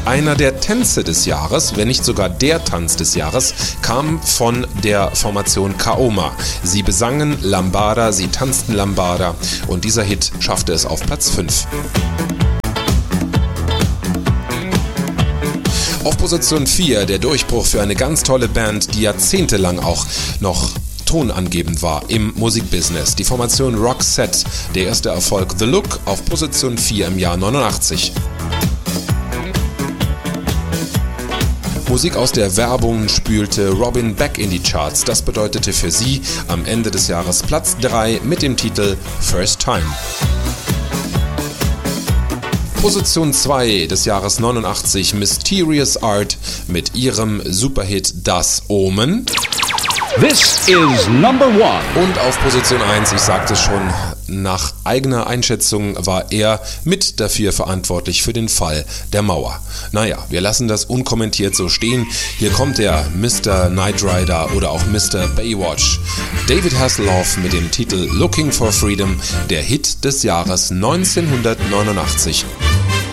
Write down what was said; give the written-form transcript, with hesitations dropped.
Einer der Tänze des Jahres, wenn nicht sogar der Tanz des Jahres, kam von der Formation Kaoma. Sie besangen Lambada, sie tanzten Lambada und dieser Hit schaffte es auf Platz 5. Auf Position 4 der Durchbruch für eine ganz tolle Band, die jahrzehntelang auch noch tonangebend war im Musikbusiness. Die Formation Roxette, der erste Erfolg The Look auf Position 4 im Jahr 89. Musik aus der Werbung spülte Robin Beck in die Charts. Das bedeutete für sie am Ende des Jahres Platz 3 mit dem Titel First Time. Position 2 des Jahres 89, Mysterious Art mit ihrem Superhit Das Omen. This is number 1. Und auf Position 1, ich sagte es schon, nach eigener Einschätzung war er mit dafür verantwortlich für den Fall der Mauer. Naja, wir lassen das unkommentiert so stehen. Hier kommt der Mr. Knight Rider oder auch Mr. Baywatch. David Hasselhoff mit dem Titel Looking for Freedom, der Hit des Jahres 1989.